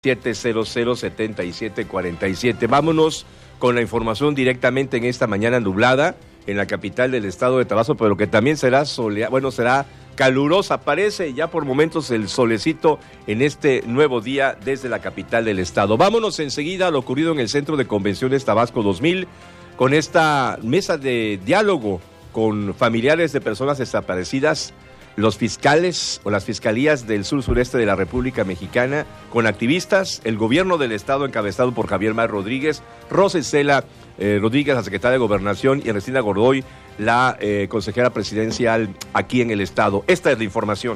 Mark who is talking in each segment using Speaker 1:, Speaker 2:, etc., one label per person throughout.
Speaker 1: 700-7747. Vámonos con la información directamente en esta mañana nublada en la capital del estado de Tabasco, pero que también será será calurosa. Aparece ya por momentos el solecito en este nuevo día desde la capital del estado. Vámonos enseguida a lo ocurrido en el Centro de Convenciones Tabasco 2000 con esta mesa de diálogo con familiares de personas desaparecidas, los fiscales o las fiscalías del sur-sureste de la República Mexicana, con activistas, el gobierno del estado encabezado por Javier May Rodríguez, Rosa Isela Rodríguez, la secretaria de Gobernación, y Ernestina Godoy, la consejera presidencial aquí en el estado. Esta es la información.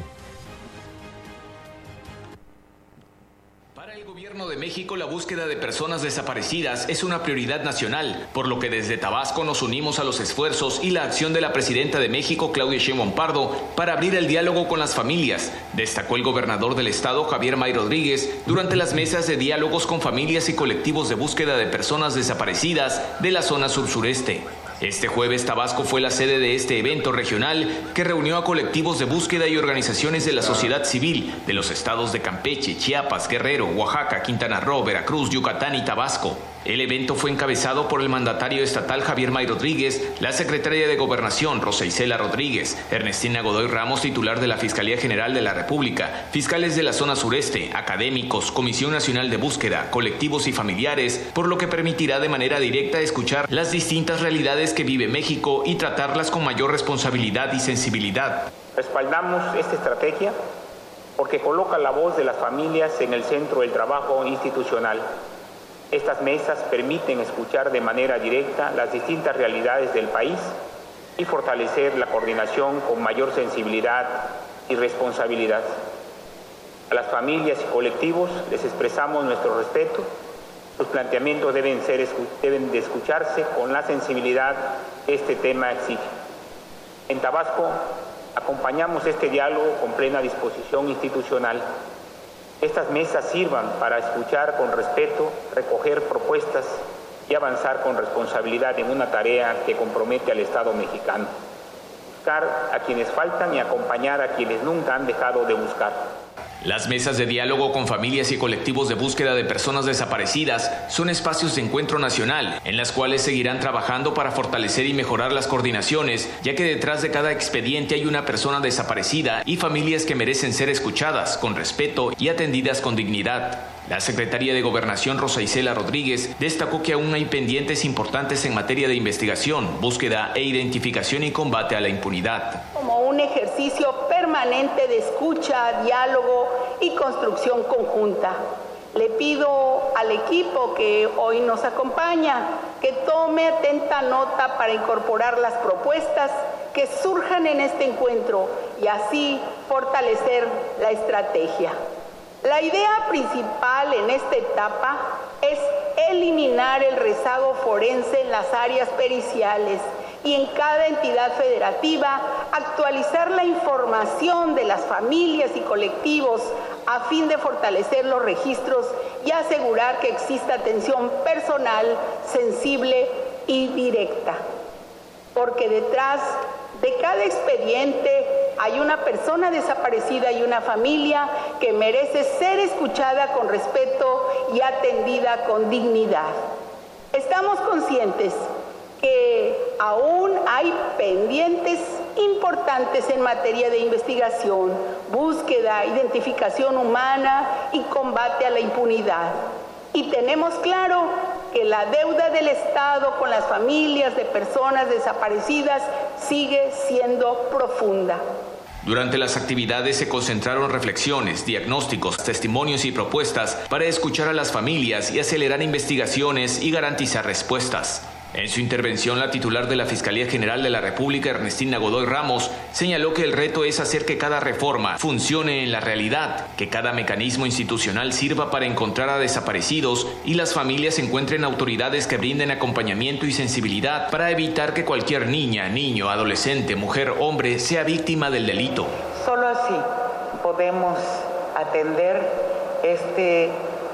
Speaker 2: De México, la búsqueda de personas desaparecidas es una prioridad nacional, por lo que desde Tabasco nos unimos a los esfuerzos y la acción de la presidenta de México, Claudia Sheinbaum Pardo, para abrir el diálogo con las familias, destacó el gobernador del estado, Javier May Rodríguez, durante las mesas de diálogos con familias y colectivos de búsqueda de personas desaparecidas de la zona sur-sureste. Este jueves, Tabasco fue la sede de este evento regional que reunió a colectivos de búsqueda y organizaciones de la sociedad civil de los estados de Campeche, Chiapas, Guerrero, Oaxaca, Quintana Roo, Veracruz, Yucatán y Tabasco. El evento fue encabezado por el mandatario estatal Javier May Rodríguez, la secretaria de Gobernación Rosa Isela Rodríguez, Ernestina Godoy Ramos, titular de la Fiscalía General de la República, fiscales de la zona sureste, académicos, Comisión Nacional de Búsqueda, colectivos y familiares, por lo que permitirá de manera directa escuchar las distintas realidades que vive México y tratarlas con mayor responsabilidad y sensibilidad.
Speaker 3: Respaldamos esta estrategia porque coloca la voz de las familias en el centro del trabajo institucional. Estas mesas permiten escuchar de manera directa las distintas realidades del país y fortalecer la coordinación con mayor sensibilidad y responsabilidad. A las familias y colectivos les expresamos nuestro respeto. Sus planteamientos deben de escucharse con la sensibilidad que este tema exige. En Tabasco acompañamos este diálogo con plena disposición institucional. Estas mesas sirvan para escuchar con respeto, recoger propuestas y avanzar con responsabilidad en una tarea que compromete al Estado mexicano. Buscar a quienes faltan y acompañar a quienes nunca han dejado de buscar.
Speaker 2: Las mesas de diálogo con familias y colectivos de búsqueda de personas desaparecidas son espacios de encuentro nacional, en las cuales seguirán trabajando para fortalecer y mejorar las coordinaciones, ya que detrás de cada expediente hay una persona desaparecida y familias que merecen ser escuchadas con respeto y atendidas con dignidad. La secretaria de Gobernación, Rosa Isela Rodríguez, destacó que aún hay pendientes importantes en materia de investigación, búsqueda e identificación y combate a la impunidad.
Speaker 4: Como un ejercicio permanente de escucha, diálogo y construcción conjunta. Le pido al equipo que hoy nos acompaña que tome atenta nota para incorporar las propuestas que surjan en este encuentro y así fortalecer la estrategia. La idea principal en esta etapa es eliminar el rezago forense en las áreas periciales y en cada entidad federativa actualizar la información de las familias y colectivos a fin de fortalecer los registros y asegurar que exista atención personal, sensible y directa. Porque detrás de cada expediente hay una persona desaparecida y una familia que merece ser escuchada con respeto y atendida con dignidad. Estamos conscientes que aún hay pendientes importantes en materia de investigación, búsqueda, identificación humana y combate a la impunidad. Y tenemos claro que la deuda del Estado con las familias de personas desaparecidas sigue siendo profunda.
Speaker 2: Durante las actividades se concentraron reflexiones, diagnósticos, testimonios y propuestas para escuchar a las familias y acelerar investigaciones y garantizar respuestas. En su intervención, la titular de la Fiscalía General de la República, Ernestina Godoy Ramos, señaló que el reto es hacer que cada reforma funcione en la realidad, que cada mecanismo institucional sirva para encontrar a desaparecidos y las familias encuentren autoridades que brinden acompañamiento y sensibilidad para evitar que cualquier niña, niño, adolescente, mujer, hombre sea víctima del delito.
Speaker 5: Solo así podemos atender este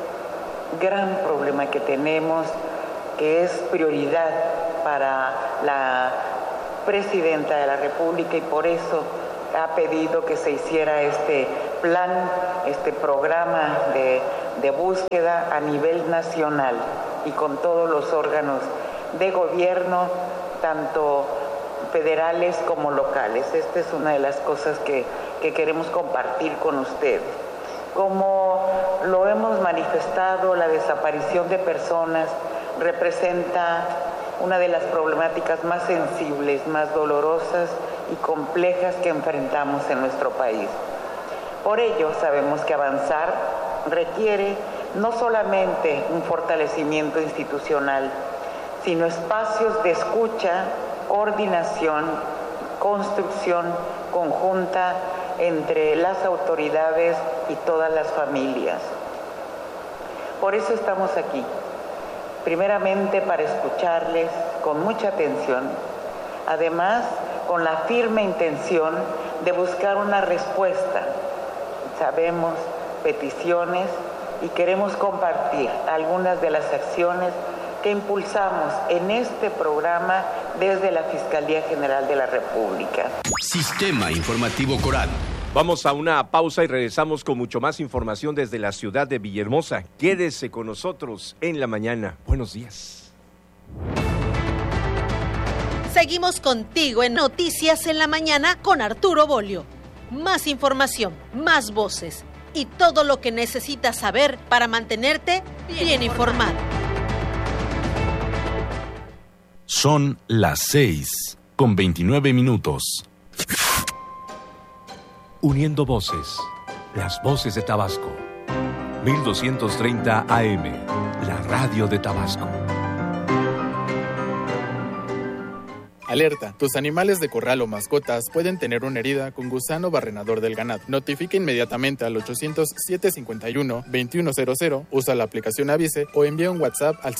Speaker 5: gran problema que tenemos, que es prioridad para la presidenta de la República y por eso ha pedido que se hiciera este plan, este programa de de búsqueda a nivel nacional y con todos los órganos de gobierno, tanto federales como locales. Esta es una de las cosas que queremos compartir con ustedes. Como lo hemos manifestado, la desaparición de personas representa una de las problemáticas más sensibles, más dolorosas y complejas que enfrentamos en nuestro país. Por ello, sabemos que avanzar requiere no solamente un fortalecimiento institucional, sino espacios de escucha, coordinación, construcción conjunta entre las autoridades y todas las familias. Por eso estamos aquí, primeramente para escucharles con mucha atención, además con la firme intención de buscar una respuesta. Sabemos peticiones y queremos compartir algunas de las acciones que impulsamos en este programa desde la Fiscalía General de la República.
Speaker 6: Sistema Informativo Coral.
Speaker 1: Vamos a una pausa y regresamos con mucho más información desde la ciudad de Villahermosa. Quédese con nosotros en la mañana. Buenos días.
Speaker 7: Seguimos contigo en Noticias en la Mañana con Arturo Bolio. Más información, más voces y todo lo que necesitas saber para mantenerte bien informado.
Speaker 6: Son las 6:29.
Speaker 1: Uniendo voces, las voces de Tabasco. 1230 AM, la radio de Tabasco.
Speaker 8: Alerta, tus animales de corral o mascotas pueden tener una herida con gusano barrenador del ganado. Notifica inmediatamente al 800-751-2100, usa la aplicación Avise o envía un WhatsApp al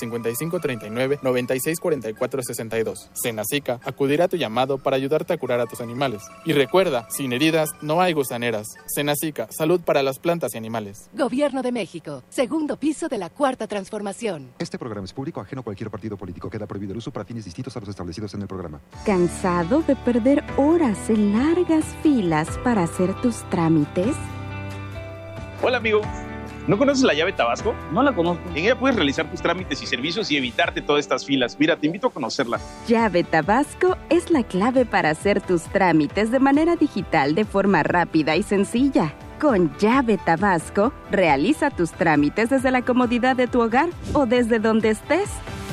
Speaker 8: 5539-964462. Senacica acudirá a tu llamado para ayudarte a curar a tus animales. Y recuerda, sin heridas no hay gusaneras. Senacica, salud para las plantas y animales.
Speaker 9: Gobierno de México, segundo piso de la Cuarta Transformación.
Speaker 10: Este programa es público, ajeno a cualquier partido político. Queda prohibido el uso para fines distintos a los establecidos en el programa.
Speaker 11: ¿Cansado de perder horas en largas filas para hacer tus trámites?
Speaker 12: Hola amigo, ¿no conoces la llave Tabasco?
Speaker 13: No la conozco.
Speaker 12: En ella puedes realizar tus trámites y servicios y evitarte todas estas filas. Mira, te invito a conocerla.
Speaker 11: Llave Tabasco es la clave para hacer tus trámites de manera digital de forma rápida y sencilla. Con Llave Tabasco, realiza tus trámites desde la comodidad de tu hogar o desde donde estés.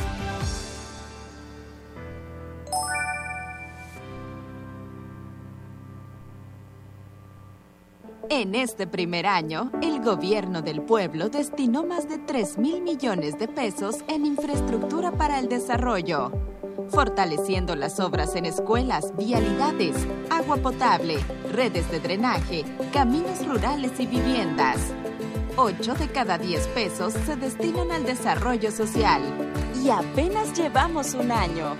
Speaker 14: En este primer año, el Gobierno del Pueblo destinó más de 3,000 millones de pesos en infraestructura para el desarrollo, fortaleciendo las obras en escuelas, vialidades, agua potable, redes de drenaje, caminos rurales y viviendas. 8 de cada 10 pesos se destinan al desarrollo social. Y apenas llevamos un año.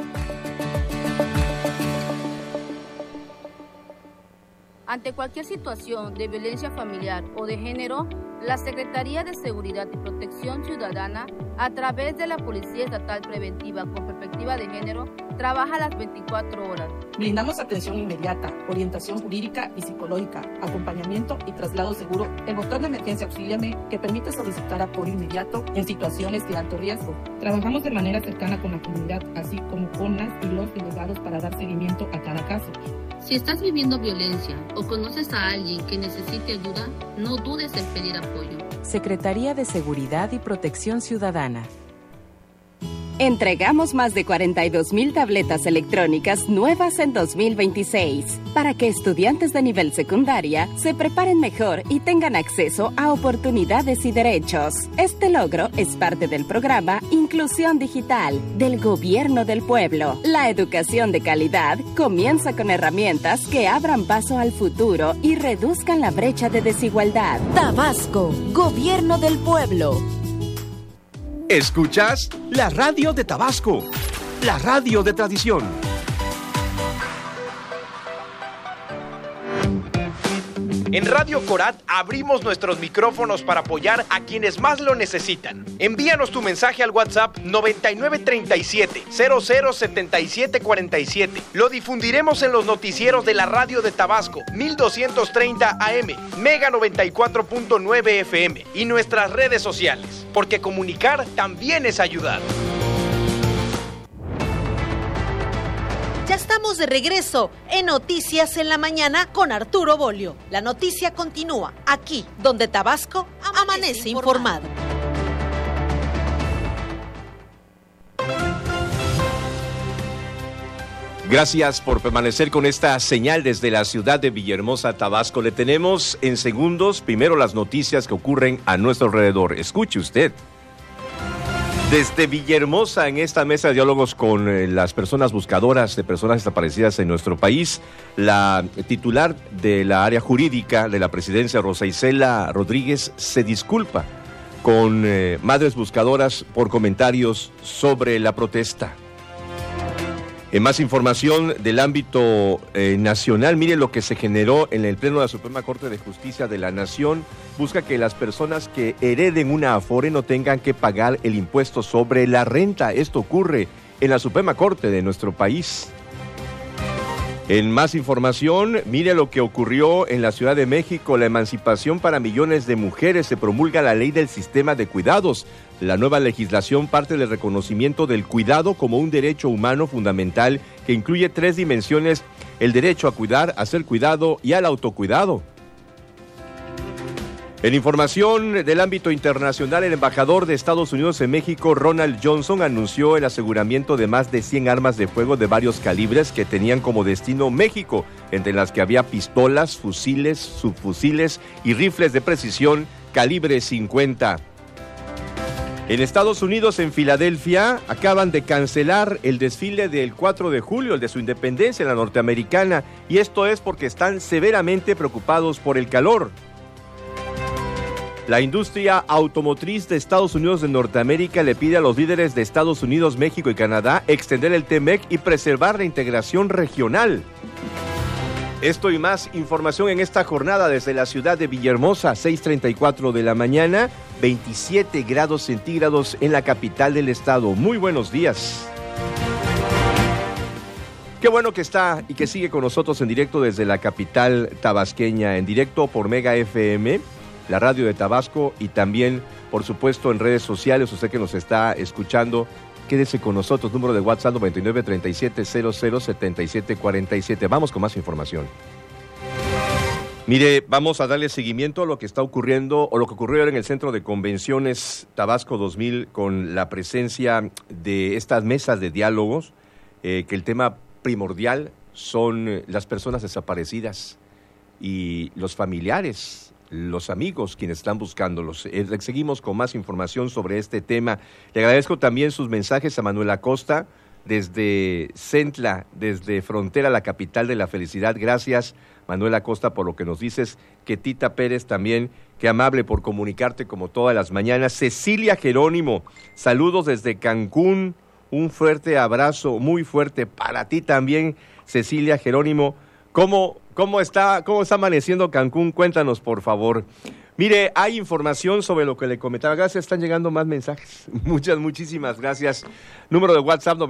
Speaker 15: Ante cualquier situación de violencia familiar o de género, la Secretaría de Seguridad y Protección Ciudadana, a través de la Policía Estatal Preventiva con Perspectiva de Género, trabaja las 24 horas.
Speaker 16: Brindamos atención inmediata, orientación jurídica y psicológica, acompañamiento y traslado seguro. El botón de emergencia Auxíliame, que permite solicitar apoyo inmediato en situaciones de alto riesgo. Trabajamos de manera cercana con la comunidad, así como con las y los delegados para dar seguimiento a cada caso.
Speaker 15: Si estás viviendo violencia o conoces a alguien que necesite ayuda, no dudes en pedir apoyo.
Speaker 17: Secretaría de Seguridad y Protección Ciudadana.
Speaker 11: Entregamos más de 42,000 tabletas electrónicas nuevas en 2026 para que estudiantes de nivel secundaria se preparen mejor y tengan acceso a oportunidades y derechos. Este logro es parte del programa Inclusión Digital del Gobierno del Pueblo. La educación de calidad comienza con herramientas que abran paso al futuro y reduzcan la brecha de desigualdad.
Speaker 14: Tabasco, Gobierno del Pueblo.
Speaker 1: Escuchas la radio de Tabasco, la radio de tradición.
Speaker 13: En Radio Corat abrimos nuestros micrófonos para apoyar a quienes más lo necesitan. Envíanos tu mensaje al WhatsApp 9937-007747. Lo difundiremos en los noticieros de la radio de Tabasco, 1230 AM, Mega 94.9 FM y nuestras redes sociales, porque comunicar también es ayudar.
Speaker 7: Ya estamos de regreso en Noticias en la Mañana con Arturo Bolio. La noticia continúa aquí, donde Tabasco amanece informado.
Speaker 1: Gracias por permanecer con esta señal desde la ciudad de Villahermosa, Tabasco. Le tenemos en segundos primero las noticias que ocurren a nuestro alrededor. Escuche usted. Desde Villahermosa, en esta mesa de diálogos con las personas buscadoras de personas desaparecidas en nuestro país, la titular de la área jurídica de la presidencia, Rosa Isela Rodríguez, se disculpa con madres buscadoras por comentarios sobre la protesta. En más información del ámbito nacional, mire lo que se generó en el Pleno de la Suprema Corte de Justicia de la Nación. Busca que las personas que hereden una Afore no tengan que pagar el impuesto sobre la renta. Esto ocurre en la Suprema Corte de nuestro país. En más información, mire lo que ocurrió en la Ciudad de México. La emancipación para millones de mujeres. Se promulga la ley del sistema de cuidados. La nueva legislación parte del reconocimiento del cuidado como un derecho humano fundamental que incluye 3 dimensiones: el derecho a cuidar, a ser cuidado y al autocuidado. En información del ámbito internacional, el embajador de Estados Unidos en México, Ronald Johnson, anunció el aseguramiento de más de 100 armas de fuego de varios calibres que tenían como destino México, entre las que había pistolas, fusiles, subfusiles y rifles de precisión calibre 50. En Estados Unidos, en Filadelfia, acaban de cancelar el desfile del 4 de julio, el de su independencia, la norteamericana, y esto es porque están severamente preocupados por el calor. La industria automotriz de Estados Unidos de Norteamérica le pide a los líderes de Estados Unidos, México y Canadá extender el TEMEC y preservar la integración regional. Esto y más información en esta jornada desde la ciudad de Villahermosa, 6:34 de la mañana, 27 grados centígrados en la capital del estado. Muy buenos días. Qué bueno que está y que sigue con nosotros en directo desde la capital tabasqueña, en directo por Mega FM, la radio de Tabasco, y también, por supuesto, en redes sociales. Usted que nos está escuchando, quédese con nosotros. Número de WhatsApp 9937-007747. Vamos con más información. Mire, vamos a darle seguimiento a lo que está ocurriendo, o lo que ocurrió en el Centro de Convenciones Tabasco 2000, con la presencia de estas mesas de diálogos, que el tema primordial son las personas desaparecidas y los familiares, los amigos quienes están buscándolos. Seguimos con más información sobre este tema. Le agradezco también sus mensajes a Manuel Acosta desde Centla, desde Frontera, la capital de la felicidad. Gracias, Manuel Acosta, por lo que nos dices. Ketita Pérez también, qué amable por comunicarte como todas las mañanas. Cecilia Jerónimo, saludos desde Cancún. Un fuerte abrazo, muy fuerte para ti también, Cecilia Jerónimo. ¿Cómo está amaneciendo Cancún? Cuéntanos, por favor. Mire, hay información sobre lo que le comentaba. Gracias, están llegando más mensajes. Muchísimas gracias. Número de WhatsApp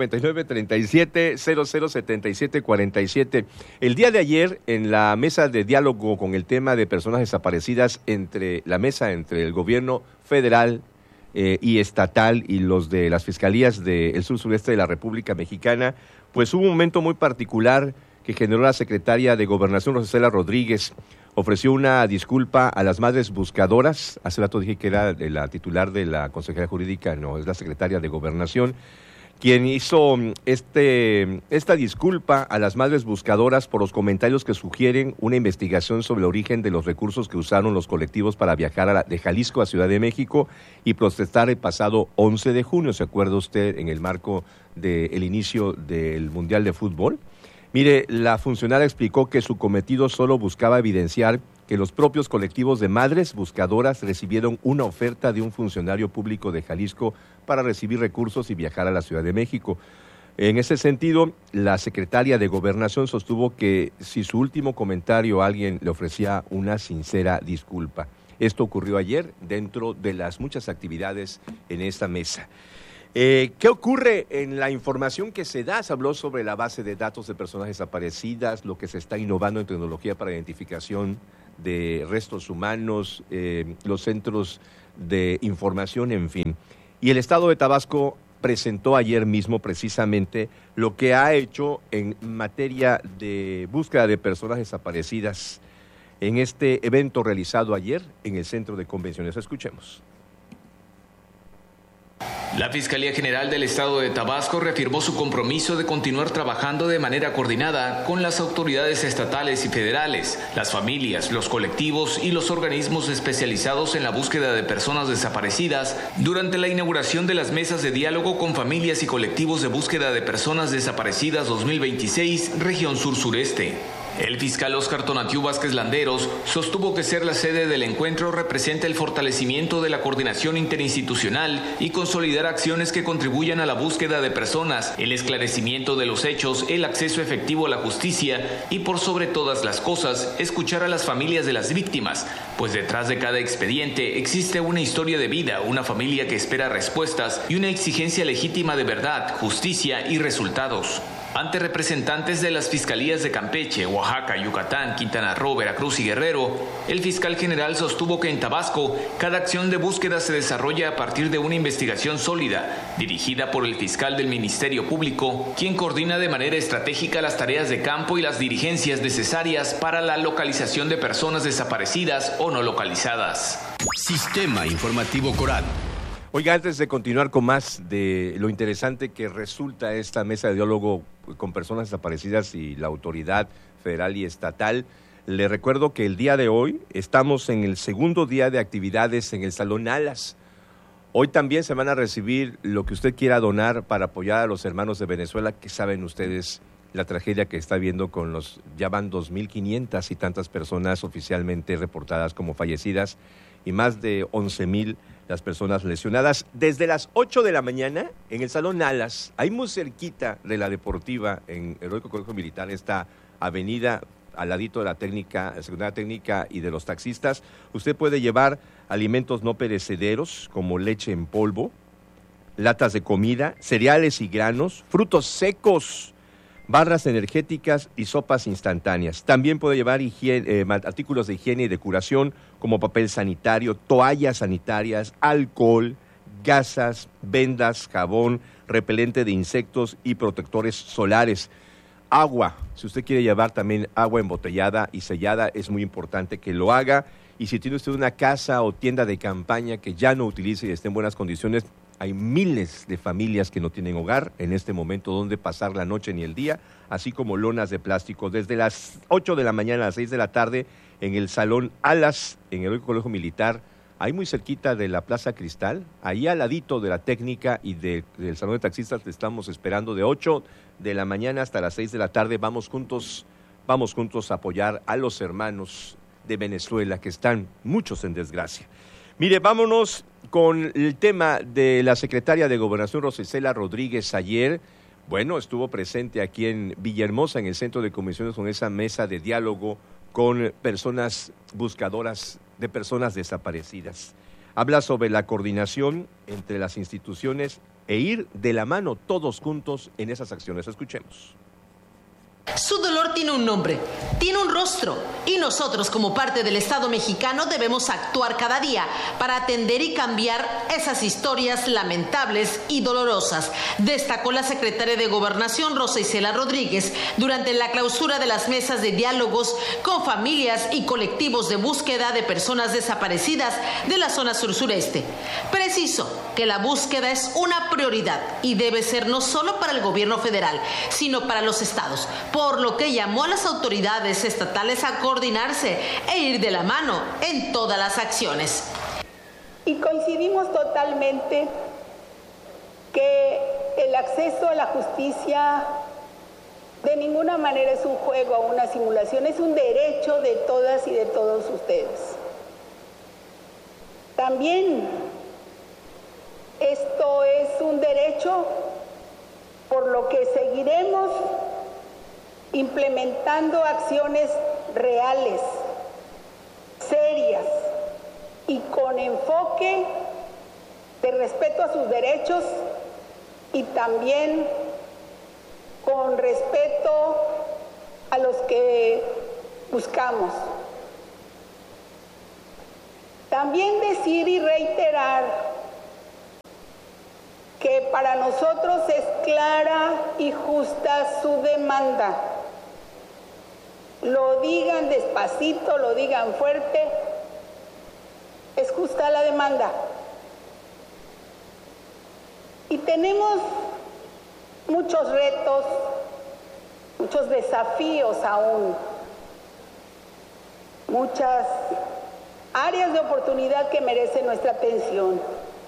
Speaker 1: 9937-007747. El día de ayer, en la mesa de diálogo con el tema de personas desaparecidas, entre el gobierno federal y estatal y los de las fiscalías del sur-sureste de la República Mexicana, pues hubo un momento muy particular que generó la secretaria de Gobernación, Rosa Isela Rodríguez. Ofreció una disculpa a las madres buscadoras. Hace rato dije que era de la titular de la Consejería Jurídica, no, es la secretaria de Gobernación, quien hizo esta disculpa a las madres buscadoras por los comentarios que sugieren una investigación sobre el origen de los recursos que usaron los colectivos para viajar de Jalisco a Ciudad de México y protestar el pasado 11 de junio, ¿se acuerda usted?, en el marco del inicio del Mundial de Fútbol. Mire, la funcionaria explicó que su cometido solo buscaba evidenciar que los propios colectivos de madres buscadoras recibieron una oferta de un funcionario público de Jalisco para recibir recursos y viajar a la Ciudad de México. En ese sentido, la secretaria de Gobernación sostuvo que si su último comentario a alguien le ofrecía una sincera disculpa. Esto ocurrió ayer dentro de las muchas actividades en esta mesa. ¿Qué ocurre en la información que se da? Se habló sobre la base de datos de personas desaparecidas, lo que se está innovando en tecnología para identificación de restos humanos, los centros de información, en fin. Y el Estado de Tabasco presentó ayer mismo precisamente lo que ha hecho en materia de búsqueda de personas desaparecidas en este evento realizado ayer en el Centro de Convenciones. Escuchemos.
Speaker 2: La Fiscalía General del Estado de Tabasco reafirmó su compromiso de continuar trabajando de manera coordinada con las autoridades estatales y federales, las familias, los colectivos y los organismos especializados en la búsqueda de personas desaparecidas durante la inauguración de las mesas de diálogo con familias y colectivos de búsqueda de personas desaparecidas 2026, región sur-sureste. El fiscal Óscar Tonatiuh Vázquez Landeros sostuvo que ser la sede del encuentro representa el fortalecimiento de la coordinación interinstitucional y consolidar acciones que contribuyan a la búsqueda de personas, el esclarecimiento de los hechos, el acceso efectivo a la justicia y, por sobre todas las cosas, escuchar a las familias de las víctimas, pues detrás de cada expediente existe una historia de vida, una familia que espera respuestas y una exigencia legítima de verdad, justicia y resultados. Ante representantes de las fiscalías de Campeche, Oaxaca, Yucatán, Quintana Roo, Veracruz y Guerrero, el fiscal general sostuvo que en Tabasco cada acción de búsqueda se desarrolla a partir de una investigación sólida, dirigida por el fiscal del Ministerio Público, quien coordina de manera estratégica las tareas de campo y las diligencias necesarias para la localización de personas desaparecidas o no localizadas.
Speaker 6: Sistema Informativo Corat.
Speaker 1: Oiga, antes de continuar con más de lo interesante que resulta esta mesa de diálogo con personas desaparecidas y la autoridad federal y estatal, le recuerdo que el día de hoy estamos en el segundo día de actividades en el Salón Alas. Hoy también se van a recibir lo que usted quiera donar para apoyar a los hermanos de Venezuela, que saben ustedes la tragedia que está viendo con los, ya van 2.500 y tantas personas oficialmente reportadas como fallecidas y más de 11,000 las personas lesionadas. Desde las 8 de la mañana en el Salón Alas, ahí muy cerquita de la Deportiva, en Heroico Colegio Militar, esta avenida al ladito de la técnica, la secundaria técnica y de los taxistas. Usted puede llevar alimentos no perecederos como leche en polvo, latas de comida, cereales y granos, frutos secos, barras energéticas y sopas instantáneas. También puede llevar artículos de higiene y de curación como papel sanitario, toallas sanitarias, alcohol, gasas, vendas, jabón, repelente de insectos y protectores solares. Agua, si usted quiere llevar también agua embotellada y sellada, es muy importante que lo haga. Y si tiene usted una casa o tienda de campaña que ya no utilice y esté en buenas condiciones, hay miles de familias que no tienen hogar en este momento donde pasar la noche ni el día, así como lonas de plástico. Desde las 8 de la mañana a las 6 de la tarde en el Salón Alas, en el Heroico Colegio Militar, ahí muy cerquita de la Plaza Cristal, ahí al ladito de la técnica y del Salón de Taxistas, te estamos esperando de 8 de la mañana hasta las 6 de la tarde. Vamos juntos a apoyar a los hermanos de Venezuela, que están muchos en desgracia. Mire, vámonos con el tema de la secretaria de Gobernación, Rosa Isela Rodríguez, ayer. Bueno, estuvo presente aquí en Villahermosa, en el Centro de Convenciones, con esa mesa de diálogo con personas buscadoras de personas desaparecidas. Habla sobre la coordinación entre las instituciones e ir de la mano todos juntos en esas acciones. Escuchemos.
Speaker 7: Su dolor tiene un nombre, tiene un rostro, y nosotros como parte del Estado mexicano debemos actuar cada día para atender y cambiar esas historias lamentables y dolorosas, destacó la secretaria de Gobernación, Rosa Isela Rodríguez, durante la clausura de las mesas de diálogos con familias y colectivos de búsqueda de personas desaparecidas de la zona sur-sureste. Preciso que la búsqueda es una prioridad y debe ser no solo para el gobierno federal, sino para los estados, por lo que llamó a las autoridades estatales a coordinarse e ir de la mano en todas las acciones.
Speaker 4: Y coincidimos totalmente que el acceso a la justicia de ninguna manera es un juego o una simulación, es un derecho de todas y de todos ustedes. También esto es un derecho por lo que seguiremos implementando acciones reales, serias y con enfoque de respeto a sus derechos y también con respeto a los que buscamos. También decir y reiterar que para nosotros es clara y justa su demanda. Lo digan despacito, lo digan fuerte, es justa la demanda. Y tenemos muchos retos, muchos desafíos aún, muchas áreas de oportunidad que merecen nuestra atención.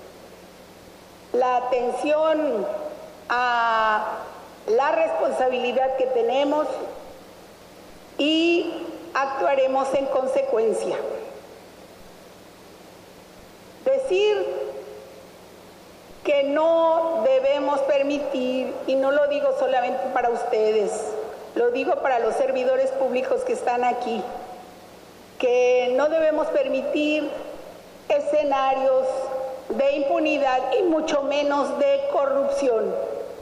Speaker 4: La atención a la responsabilidad que tenemos y actuaremos en consecuencia. Decir que no debemos permitir, y no lo digo solamente para ustedes, lo digo para los servidores públicos que están aquí, que no debemos permitir escenarios de impunidad y mucho menos de corrupción,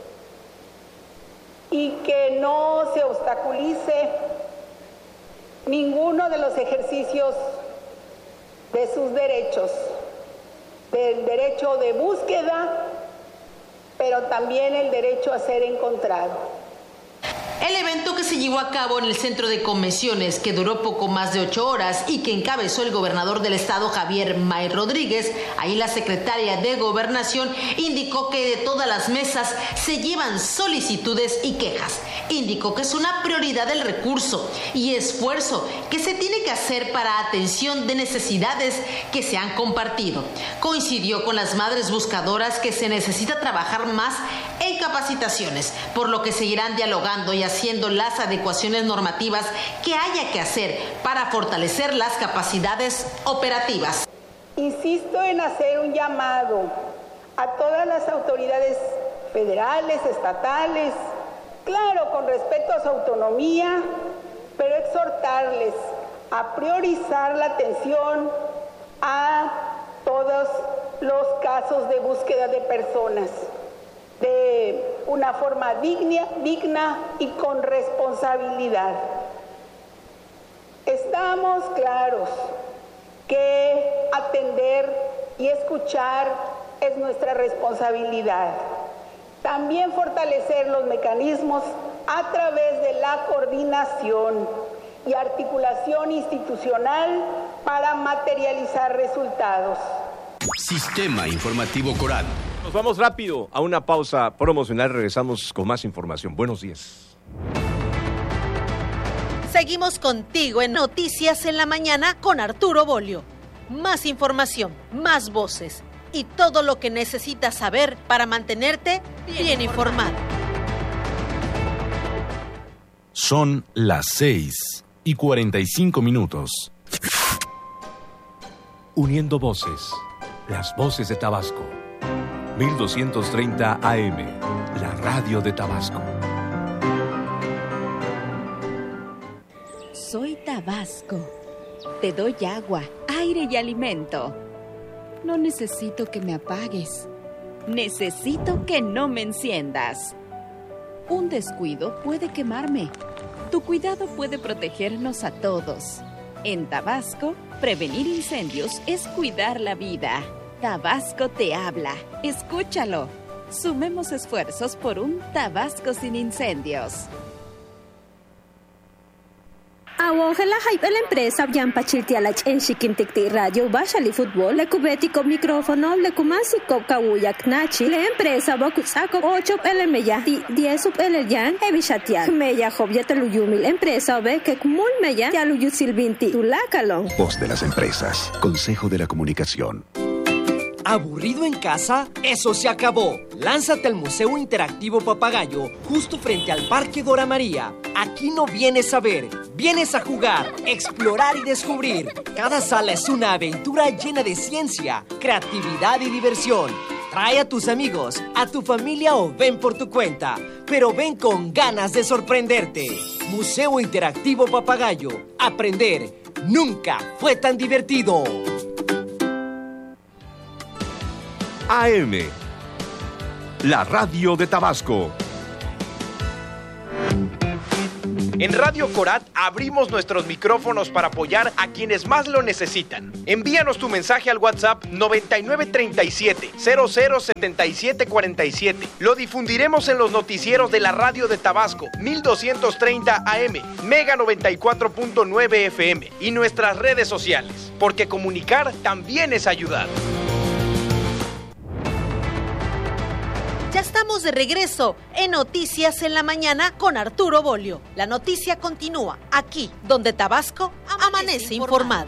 Speaker 4: y que no se obstaculice ninguno de los ejercicios de sus derechos, del derecho de búsqueda, pero también el derecho a ser encontrado.
Speaker 7: El evento que se llevó a cabo en el Centro de Convenciones, que duró poco más de 8 horas y que encabezó el gobernador del estado, Javier May Rodríguez, ahí la secretaria de Gobernación indicó que de todas las mesas se llevan solicitudes y quejas. Indicó que es una prioridad el recurso y esfuerzo que se tiene que hacer para atención de necesidades que se han compartido. Coincidió con las madres buscadoras que se necesita trabajar más en capacitaciones, por lo que seguirán dialogando y haciendo las adecuaciones normativas que haya que hacer para fortalecer las capacidades operativas.
Speaker 4: Insisto en hacer un llamado a todas las autoridades federales, estatales, claro, con respeto a su autonomía, pero exhortarles a priorizar la atención a todos los casos de búsqueda de personas de una forma digna y con responsabilidad. Estamos claros que atender y escuchar es nuestra responsabilidad. También fortalecer los mecanismos a través de la coordinación y articulación institucional para materializar resultados.
Speaker 6: Sistema Informativo Corat.
Speaker 1: Nos vamos rápido a una pausa promocional. Regresamos con más información. Buenos días.
Speaker 7: Seguimos contigo en Noticias en la Mañana con Arturo Bolio. Más información, más voces y todo lo que necesitas saber para mantenerte bien informado.
Speaker 18: Son las 6:45.
Speaker 1: Uniendo voces, las voces de Tabasco. 1230 AM, la radio de Tabasco.
Speaker 11: Soy Tabasco. Te doy agua, aire y alimento. No necesito que me apagues. Necesito que no me enciendas. Un descuido puede quemarme. Tu cuidado puede protegernos a todos. En Tabasco, prevenir incendios es cuidar la vida. Tabasco te habla. Escúchalo. Sumemos esfuerzos por un Tabasco sin incendios.
Speaker 19: Awongela hype la empresa Yampachiltialach en Chiquinticti Radio Bashali Fútbol, le cubetico micrófono, le cumansico kawuyak nachi, la empresa Bokutsako 8 LMya, 10 sub LYan, Evishatian, Meya Joviateluyumil, empresa ve que Kumul Meya, Yaluyu Silvinti, Tulakalon.
Speaker 20: Voz de las empresas, Consejo de la Comunicación.
Speaker 21: ¿Aburrido en casa? ¡Eso se acabó! Lánzate al Museo Interactivo Papagayo, justo frente al Parque Dora María. Aquí no vienes a ver, vienes a jugar, explorar y descubrir. Cada sala es una aventura llena de ciencia, creatividad y diversión. Trae a tus amigos, a tu familia o ven por tu cuenta, pero ven con ganas de sorprenderte. Museo Interactivo Papagayo. Aprender nunca fue tan divertido.
Speaker 18: AM, la radio de Tabasco.
Speaker 13: En Radio Corat abrimos nuestros micrófonos para apoyar a quienes más lo necesitan. Envíanos tu mensaje al WhatsApp 9937-007747. Lo difundiremos en los noticieros de la radio de Tabasco, 1230 AM, Mega 94.9 FM y nuestras redes sociales, porque comunicar también es ayudar.
Speaker 7: Ya estamos de regreso en Noticias en la Mañana con Arturo Bolio. La noticia continúa aquí, donde Tabasco amanece informado.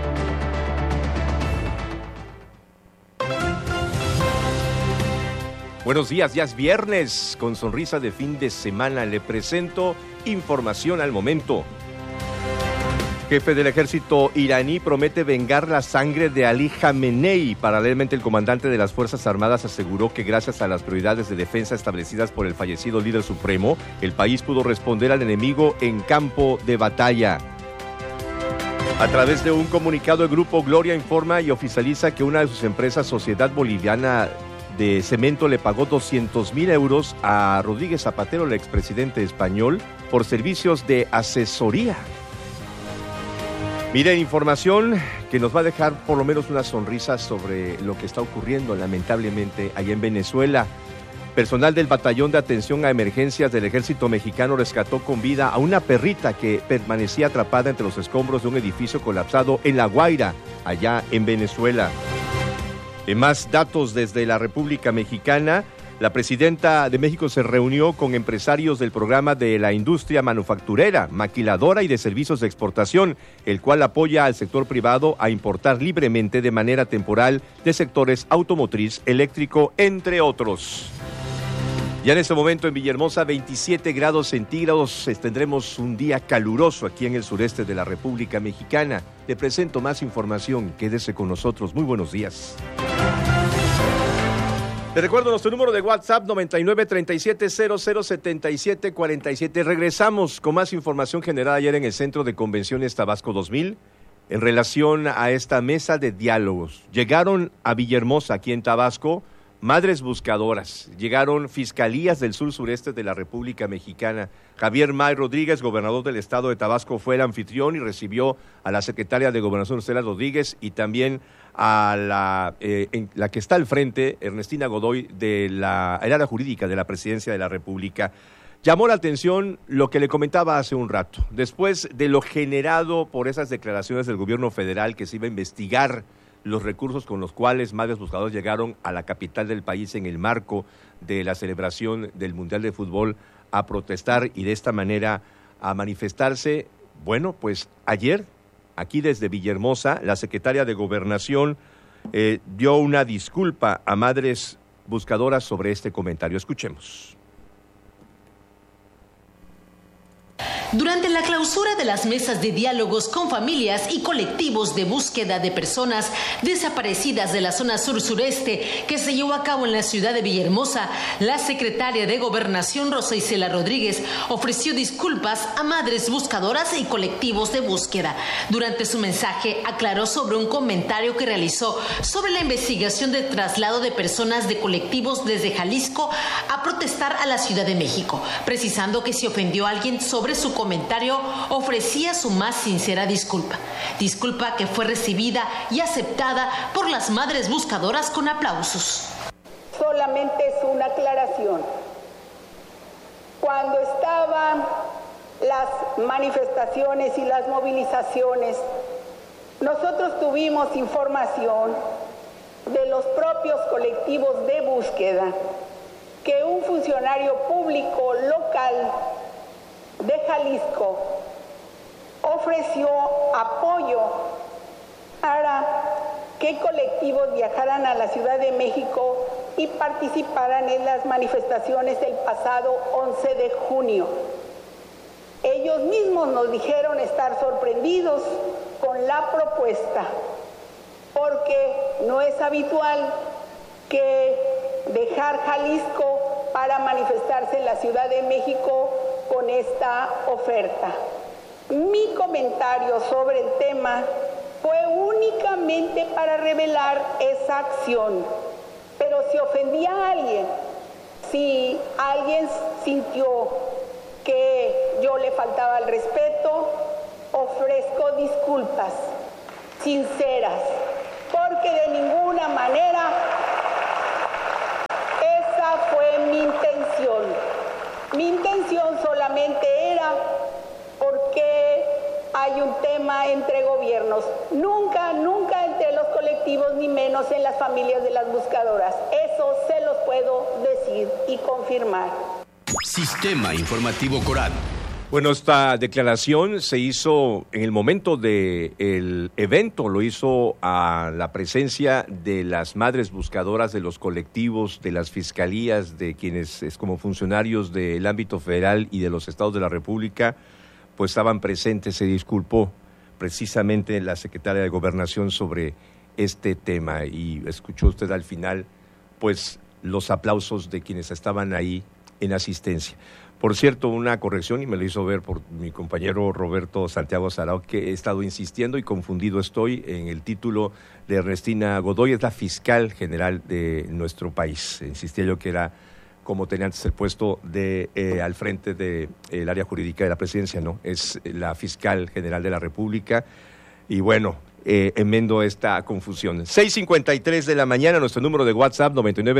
Speaker 1: Buenos días, ya es viernes, con sonrisa de fin de semana. Le presento información al momento. Jefe del ejército iraní promete vengar la sangre de Ali Khamenei. Paralelamente, el comandante de las Fuerzas Armadas aseguró que gracias a las prioridades de defensa establecidas por el fallecido líder supremo, el país pudo responder al enemigo en campo de batalla. A través de un comunicado, el Grupo Gloria informa y oficializa que una de sus empresas, Sociedad Boliviana de Cemento, le pagó 200,000 euros a Rodríguez Zapatero, el expresidente español, por servicios de asesoría. Miren, información que nos va a dejar por lo menos una sonrisa sobre lo que está ocurriendo lamentablemente allá en Venezuela. Personal del Batallón de Atención a Emergencias del Ejército Mexicano rescató con vida a una perrita que permanecía atrapada entre los escombros de un edificio colapsado en La Guaira, allá en Venezuela. En más datos desde la República Mexicana, la presidenta de México se reunió con empresarios del programa de la industria manufacturera, maquiladora y de servicios de exportación, el cual apoya al sector privado a importar libremente de manera temporal de sectores automotriz, eléctrico, entre otros. Ya en este momento en Villahermosa, 27 grados centígrados, tendremos un día caluroso aquí en el sureste de la República Mexicana. Le presento más información, quédese con nosotros. Muy buenos días. Te recuerdo nuestro número de WhatsApp 9937-007747. Regresamos con más información generada ayer en el Centro de Convenciones Tabasco 2000 en relación a esta mesa de diálogos. Llegaron a Villahermosa, aquí en Tabasco, madres buscadoras. Llegaron fiscalías del sur-sureste de la República Mexicana. Javier May Rodríguez, gobernador del estado de Tabasco, fue el anfitrión y recibió a la secretaria de Gobernación, Estela Rodríguez, y también a la que está al frente, Ernestina Godoy, del área jurídica de la Presidencia de la República. Llamó la atención lo que le comentaba hace un rato. Después de lo generado por esas declaraciones del gobierno federal que se iba a investigar los recursos con los cuales madres buscadoras llegaron a la capital del país en el marco de la celebración del Mundial de Fútbol a protestar y de esta manera a manifestarse. Bueno, pues ayer, aquí desde Villahermosa, la secretaria de Gobernación dio una disculpa a madres buscadoras sobre este comentario. Escuchemos.
Speaker 3: Durante la clausura de las mesas de diálogos con familias y colectivos de búsqueda de personas desaparecidas de la zona sur-sureste que se llevó a cabo en la ciudad de Villahermosa, la secretaria de Gobernación, Rosa Isela Rodríguez, ofreció disculpas a madres buscadoras y colectivos de búsqueda. Durante su mensaje aclaró sobre un comentario que realizó sobre la investigación de traslado de personas de colectivos desde Jalisco a protestar a la Ciudad de México, precisando que si ofendió a alguien sobre su comentario, ofrecía su más sincera disculpa. Disculpa que fue recibida y aceptada por las madres buscadoras con aplausos.
Speaker 4: Solamente es una aclaración. Cuando estaban las manifestaciones y las movilizaciones, nosotros tuvimos información de los propios colectivos de búsqueda que un funcionario público local de Jalisco ofreció apoyo para que colectivos viajaran a la Ciudad de México y participaran en las manifestaciones del pasado 11 de junio. Ellos mismos nos dijeron estar sorprendidos con la propuesta, porque no es habitual que dejar Jalisco para manifestarse en la Ciudad de México con esta oferta. Mi comentario sobre el tema fue únicamente para revelar esa acción, pero si ofendí a alguien, si alguien sintió que yo le faltaba el respeto, ofrezco disculpas sinceras, porque de ninguna manera esa fue mi intención. Mi intención solamente era porque hay un tema entre gobiernos, nunca entre los colectivos, ni menos en las familias de las buscadoras. Eso se los puedo decir y confirmar.
Speaker 6: Sistema Informativo Corat.
Speaker 1: Bueno, esta declaración se hizo en el momento del evento, lo hizo a la presencia de las madres buscadoras, de los colectivos, de las fiscalías, de quienes como funcionarios del ámbito federal y de los estados de la República, pues estaban presentes. Se disculpó precisamente la secretaria de Gobernación sobre este tema y escuchó usted al final pues los aplausos de quienes estaban ahí en asistencia. Por cierto, una corrección, y me lo hizo ver por mi compañero Roberto Santiago Sarao, que he estado insistiendo y confundido estoy en el título de Ernestina Godoy, es la fiscal general de nuestro país. Insistía yo que era, como tenía antes el puesto de al frente del área jurídica de la presidencia, no, es la fiscal general de la República. Y bueno, enmendo esta confusión. 6:53 de la mañana, nuestro número de WhatsApp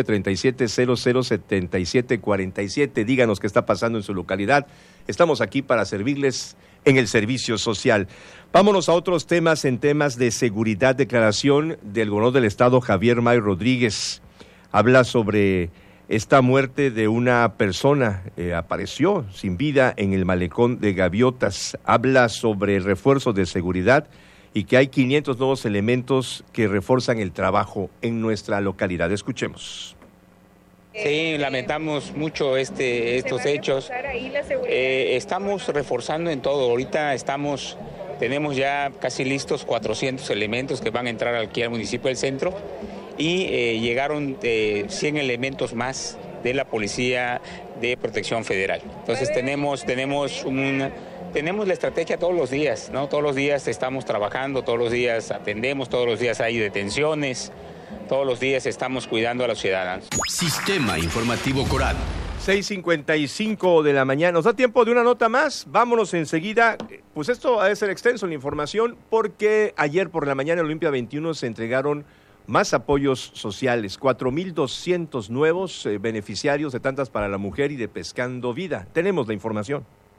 Speaker 1: 9937007747. Díganos qué está pasando en su localidad. Estamos aquí para servirles en el servicio social. Vámonos a otros temas, en temas de seguridad. Declaración del gobernador del estado, Javier May Rodríguez. Habla sobre esta muerte de una persona, apareció sin vida en el malecón de Gaviotas. Habla sobre refuerzos de seguridad y que hay 500 nuevos elementos que refuerzan el trabajo en nuestra localidad. Escuchemos.
Speaker 5: Sí, lamentamos mucho estos hechos. Estamos reforzando en todo. Ahorita tenemos ya casi listos 400 elementos que van a entrar aquí al municipio del centro y llegaron 100 elementos más de la Policía de Protección Federal. Entonces tenemos la estrategia todos los días, ¿no? Todos los días estamos trabajando, todos los días atendemos, todos los días hay detenciones, todos los días estamos cuidando a los ciudadanos.
Speaker 6: Sistema Informativo Corat.
Speaker 1: 6:55 de la mañana. ¿Nos da tiempo de una nota más? Vámonos enseguida. Pues esto ha de ser extenso la información porque ayer por la mañana en Olimpia 21 se entregaron más apoyos sociales, 4,200 nuevos beneficiarios de Tantas para la Mujer y de Pescando Vida. Tenemos la información.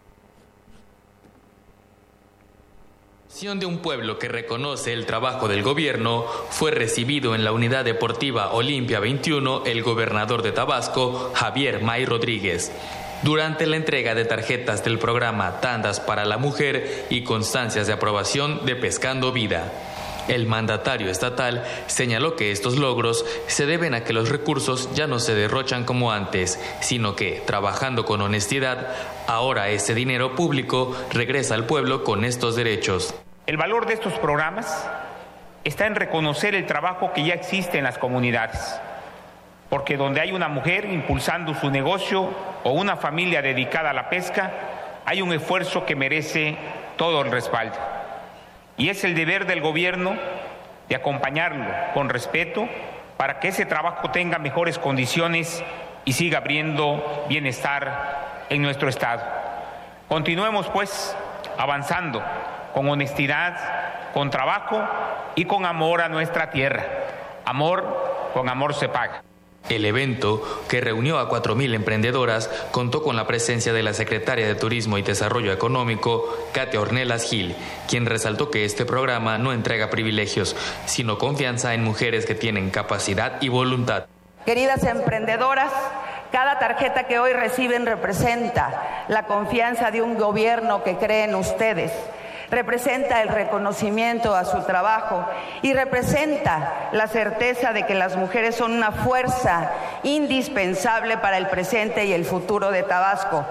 Speaker 2: De un pueblo que reconoce el trabajo del gobierno, fue recibido en la unidad deportiva Olimpia 21 el gobernador de Tabasco, Javier May Rodríguez, durante la entrega de tarjetas del programa Tandas para la Mujer y constancias de aprobación de Pescando Vida. El mandatario estatal señaló que estos logros se deben a que los recursos ya no se derrochan como antes, sino que, trabajando con honestidad, ahora ese dinero público regresa al pueblo con estos derechos.
Speaker 22: El valor de estos programas está en reconocer el trabajo que ya existe en las comunidades, porque donde hay una mujer impulsando su negocio o una familia dedicada a la pesca, hay un esfuerzo que merece todo el respaldo. Y es el deber del gobierno de acompañarlo con respeto para que ese trabajo tenga mejores condiciones y siga abriendo bienestar en nuestro estado. Continuemos pues avanzando con honestidad, con trabajo y con amor a nuestra tierra. Amor, con amor se paga.
Speaker 2: El evento, que reunió a 4,000 emprendedoras, contó con la presencia de la secretaria de Turismo y Desarrollo Económico, Katia Ornelas Gil, quien resaltó que este programa no entrega privilegios, sino confianza en mujeres que tienen capacidad y voluntad.
Speaker 23: Queridas emprendedoras, cada tarjeta que hoy reciben representa la confianza de un gobierno que cree en ustedes. Representa el reconocimiento a su trabajo y representa la certeza de que las mujeres son una fuerza indispensable para el presente y el futuro de Tabasco.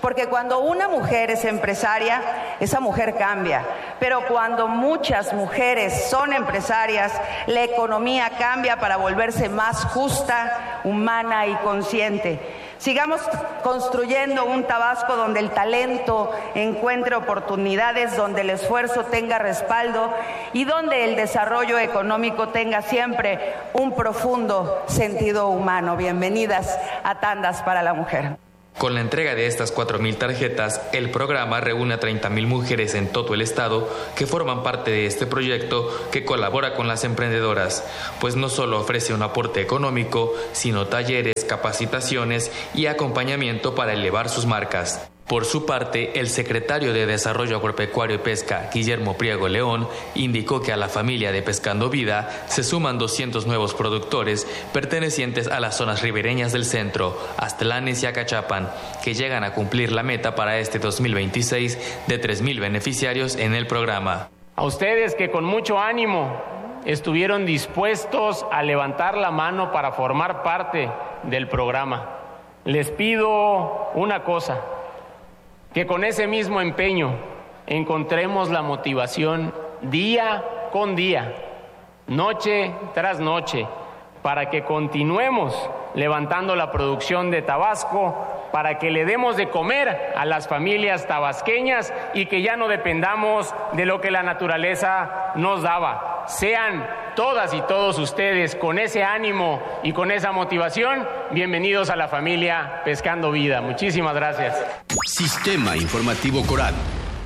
Speaker 23: porque cuando una mujer es empresaria, esa mujer cambia. Pero cuando muchas mujeres son empresarias, la economía cambia para volverse más justa, humana y consciente. Sigamos construyendo un Tabasco donde el talento encuentre oportunidades, donde el esfuerzo tenga respaldo y donde el desarrollo económico tenga siempre un profundo sentido humano. Bienvenidas a Tandas para la Mujer.
Speaker 2: Con la entrega de estas 4,000 tarjetas, el programa reúne a 30,000 mujeres en todo el estado que forman parte de este proyecto que colabora con las emprendedoras, pues no solo ofrece un aporte económico, sino talleres, capacitaciones y acompañamiento para elevar sus marcas. Por su parte, el secretario de Desarrollo Agropecuario y Pesca, Guillermo Priego León, indicó que a la familia de Pescando Vida se suman 200 nuevos productores pertenecientes a las zonas ribereñas del centro, Aztlanes y Acachapan, que llegan a cumplir la meta para este 2026 de 3,000 beneficiarios en el programa.
Speaker 8: A ustedes que con mucho ánimo estuvieron dispuestos a levantar la mano para formar parte del programa, les pido una cosa: que con ese mismo empeño encontremos la motivación día con día, noche tras noche, para que continuemos levantando la producción de Tabasco, para que le demos de comer a las familias tabasqueñas y que ya no dependamos de lo que la naturaleza nos daba. Sean todas y todos ustedes con ese ánimo y con esa motivación bienvenidos a la familia Pescando Vida. Muchísimas gracias.
Speaker 6: Sistema Informativo Corat.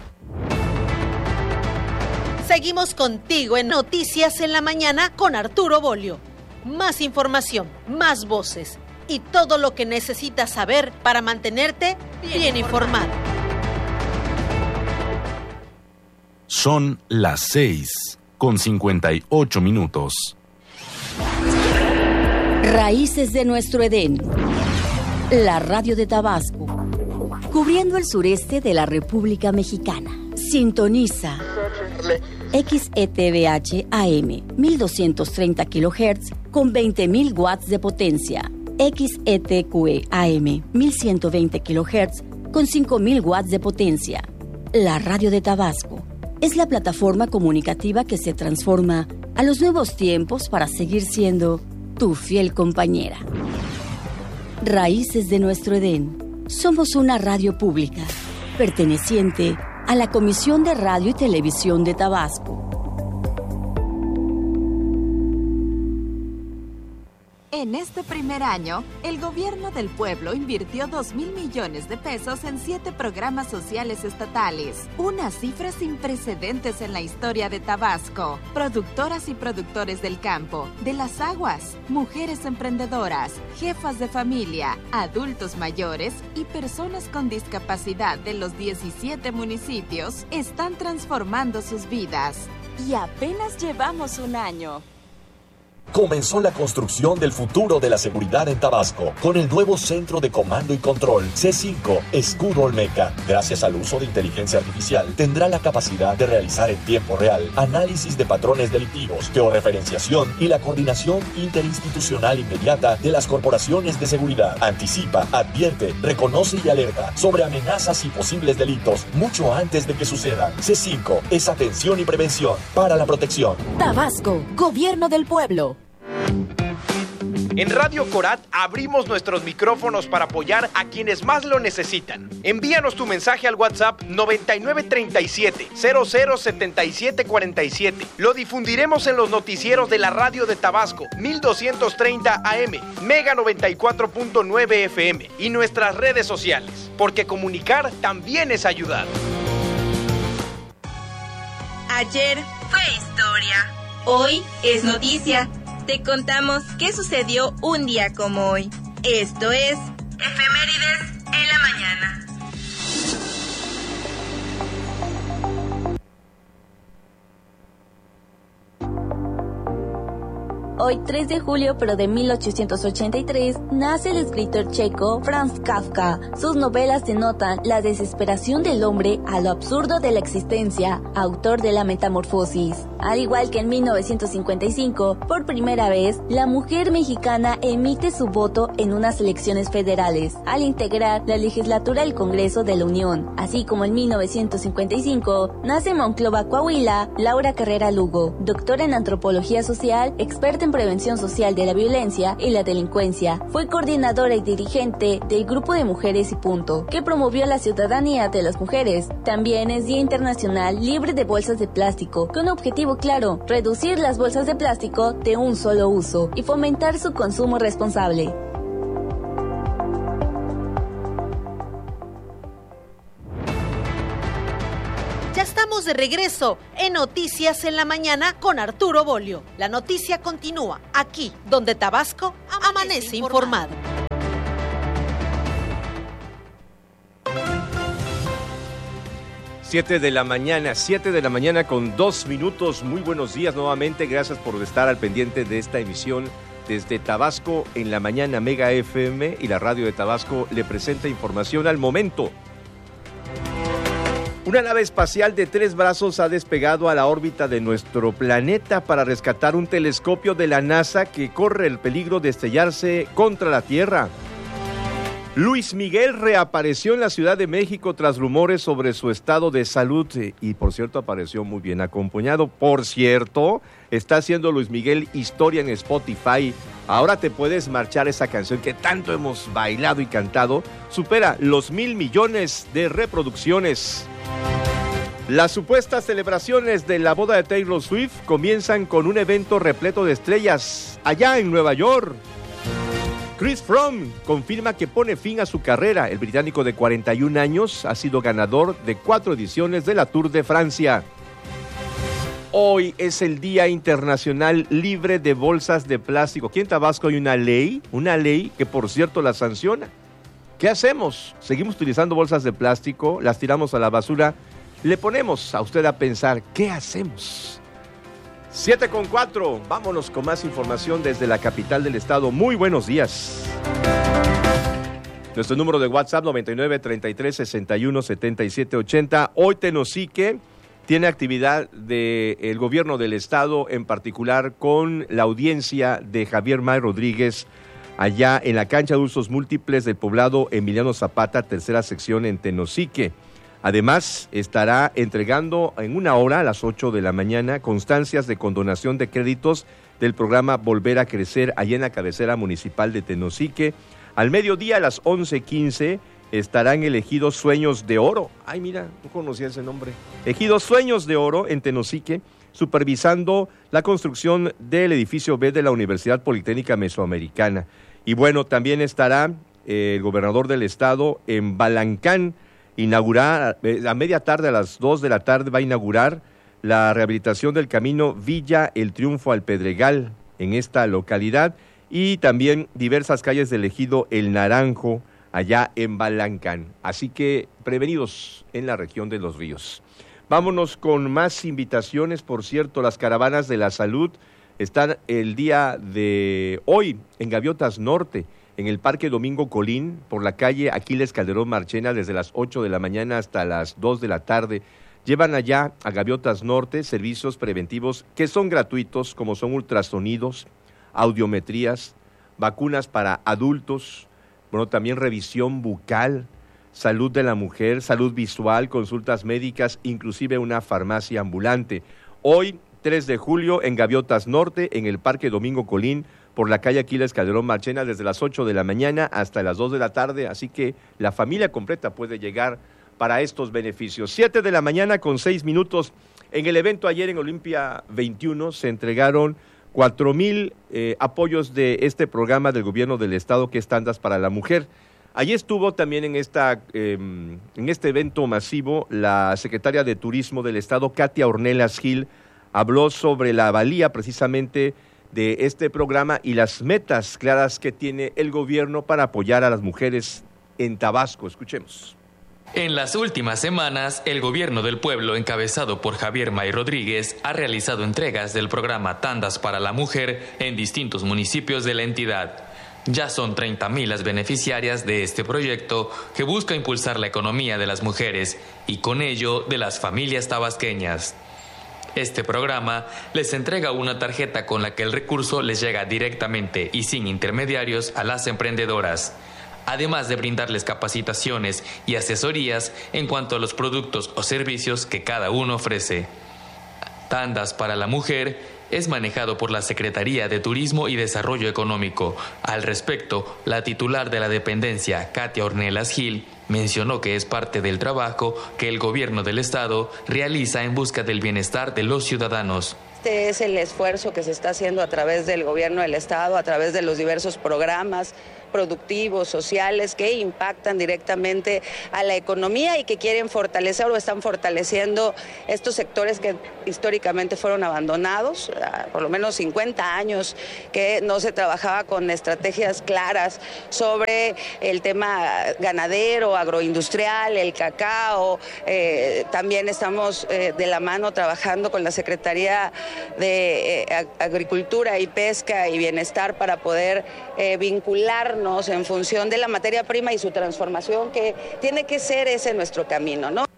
Speaker 7: Seguimos contigo en Noticias en la Mañana con Arturo Bolio. Más información, más voces y todo lo que necesitas saber para mantenerte bien informado.
Speaker 9: Son las 6:58.
Speaker 10: Raíces de nuestro Edén. La radio de Tabasco. Cubriendo el sureste de la República Mexicana. Sintoniza XETVH AM 1230 kHz con 20.000 watts de potencia. XETQE AM 1120 kHz con 5.000 watts de potencia. La radio de Tabasco es la plataforma comunicativa que se transforma a los nuevos tiempos para seguir siendo tu fiel compañera. Raíces de nuestro Edén. Somos una radio pública perteneciente a la Comisión de Radio y Televisión de Tabasco.
Speaker 14: En este primer año, el gobierno del pueblo invirtió 2,000 millones de pesos en 7 programas sociales estatales, una cifra sin precedentes en la historia de Tabasco. Productoras y productores del campo, de las aguas, mujeres emprendedoras, jefas de familia, adultos mayores y personas con discapacidad de los 17 municipios están transformando sus vidas.
Speaker 10: Y apenas llevamos un año.
Speaker 24: Comenzó la construcción del futuro de la seguridad en Tabasco con el nuevo Centro de Comando y Control C5 Escudo Olmeca. Gracias al uso de inteligencia artificial, tendrá la capacidad de realizar en tiempo real análisis de patrones delictivos, georreferenciación y la coordinación interinstitucional inmediata de las corporaciones de seguridad. Anticipa, advierte, reconoce y alerta sobre amenazas y posibles delitos mucho antes de que sucedan. C5 es atención y prevención para la protección.
Speaker 10: Tabasco, Gobierno del Pueblo.
Speaker 13: En Radio Corat abrimos nuestros micrófonos para apoyar a quienes más lo necesitan. Envíanos tu mensaje al WhatsApp 9937-007747. Lo difundiremos en los noticieros de la radio de Tabasco, 1230 AM, Mega 94.9 FM y nuestras redes sociales, porque comunicar también es ayudar.
Speaker 25: Ayer fue historia. Hoy es noticia. Te contamos qué sucedió un día como hoy. Esto es Efemérides en la Mañana.
Speaker 11: Hoy, 3 de julio, pero de 1883, nace el escritor checo Franz Kafka. Sus novelas denotan la desesperación del hombre a lo absurdo de la existencia, autor de La Metamorfosis. Al igual que en 1955, por primera vez, la mujer mexicana emite su voto en unas elecciones federales, al integrar la legislatura del Congreso de la Unión. Así como en 1955, nace en Monclova, Coahuila, Laura Carrera Lugo, doctora en antropología social, experta en prevención social de la violencia y la delincuencia. Fue coordinadora y dirigente del Grupo de Mujeres y Punto, que promovió la ciudadanía de las mujeres. También es Día Internacional Libre de Bolsas de Plástico, con un objetivo claro: reducir las bolsas de plástico de un solo uso y fomentar su consumo responsable.
Speaker 7: Ya estamos de regreso en Noticias en la Mañana con Arturo Bolio. La noticia continúa aquí, donde Tabasco amanece informado.
Speaker 1: Siete de la mañana con 2 minutos. Muy buenos días nuevamente. Gracias por estar al pendiente de esta emisión desde Tabasco en la mañana. Mega FM y la radio de Tabasco le presenta información al momento. Una nave espacial de 3 brazos ha despegado a la órbita de nuestro planeta para rescatar un telescopio de la NASA que corre el peligro de estrellarse contra la Tierra. Luis Miguel reapareció en la Ciudad de México tras rumores sobre su estado de salud y, por cierto, apareció muy bien acompañado. Por cierto, está haciendo Luis Miguel historia en Spotify. Ahora te puedes marchar, esa canción que tanto hemos bailado y cantado. Supera los 1,000 millones de reproducciones. Las supuestas celebraciones de la boda de Taylor Swift comienzan con un evento repleto de estrellas allá en Nueva York. Chris Froome confirma que pone fin a su carrera. El británico de 41 años ha sido ganador de 4 ediciones de la Tour de Francia. Hoy es el Día Internacional Libre de Bolsas de Plástico. Aquí en Tabasco hay una ley que, por cierto, la sanciona. ¿Qué hacemos? ¿Seguimos utilizando bolsas de plástico? ¿Las tiramos a la basura? Le ponemos a usted a pensar, ¿qué hacemos? 7:04, vámonos con más información desde la capital del estado. Muy buenos días. Nuestro número de WhatsApp 99 33 61 77 80. Hoy Tenosique tiene actividad del gobierno del estado, en particular con la audiencia de Javier May Rodríguez, allá en la cancha de usos múltiples del poblado Emiliano Zapata, tercera sección en Tenosique. Además, estará entregando en 1 hora, a las 8 de la mañana, constancias de condonación de créditos del programa Volver a Crecer, allá en la cabecera municipal de Tenosique. Al mediodía, a las 11:15, estarán elegidos Sueños de Oro. Ay, mira, no conocía ese nombre. Ejidos Sueños de Oro en Tenosique, supervisando la construcción del edificio B de la Universidad Politécnica Mesoamericana. Y bueno, también estará el gobernador del estado en Balancán. Inaugurar, a media tarde, a las 2 de la tarde, va a inaugurar la rehabilitación del camino Villa El Triunfo al Pedregal en esta localidad, y también diversas calles del ejido El Naranjo allá en Balancán. Así que prevenidos en la región de Los Ríos. Vámonos con más invitaciones. Por cierto, las caravanas de la salud están el día de hoy en Gaviotas Norte, en el Parque Domingo Colín, por la calle Aquiles Calderón Marchena, desde las 8 de la mañana hasta las 2 de la tarde. Llevan allá a Gaviotas Norte servicios preventivos que son gratuitos, como son ultrasonidos, audiometrías, vacunas para adultos, bueno, también revisión bucal, salud de la mujer, salud visual, consultas médicas, inclusive una farmacia ambulante. Hoy, 3 de julio, en Gaviotas Norte, en el Parque Domingo Colín, por la calle Aquiles Calderón Marchena, desde las 8 de la mañana hasta las 2 de la tarde, así que la familia completa puede llegar para estos beneficios. 7 de la mañana con 6 minutos. En el evento ayer en Olimpia 21 se entregaron 4,000 apoyos de este programa del gobierno del estado, que es Tandas para la Mujer. Allí estuvo también en este evento masivo la secretaria de Turismo del estado, Katia Ornelas Gil, habló sobre la valía precisamente de este programa y las metas claras que tiene el gobierno para apoyar a las mujeres en Tabasco. Escuchemos.
Speaker 2: En las últimas semanas, el gobierno del pueblo, encabezado por Javier May Rodríguez, ha realizado entregas del programa Tandas para la Mujer en distintos municipios de la entidad. Ya son 30,000 las beneficiarias de este proyecto que busca impulsar la economía de las mujeres y con ello de las familias tabasqueñas. Este programa les entrega una tarjeta con la que el recurso les llega directamente y sin intermediarios a las emprendedoras, además de brindarles capacitaciones y asesorías en cuanto a los productos o servicios que cada uno ofrece. Tandas para la Mujer es manejado por la Secretaría de Turismo y Desarrollo Económico. Al respecto, la titular de la dependencia, Katia Ornelas Gil, mencionó que es parte del trabajo que el gobierno del estado realiza en busca del bienestar de los ciudadanos.
Speaker 23: Este es el esfuerzo que se está haciendo a través del gobierno del estado, a través de los diversos programas productivos, sociales, que impactan directamente a la economía y que quieren fortalecer o están fortaleciendo estos sectores que históricamente fueron abandonados, por lo menos 50 años que no se trabajaba con estrategias claras sobre el tema ganadero, agroindustrial, el cacao. También estamos de la mano trabajando con la Secretaría de Agricultura y Pesca y Bienestar para poder vincularnos en función de la materia prima y su transformación, que tiene que ser ese nuestro camino, ¿no?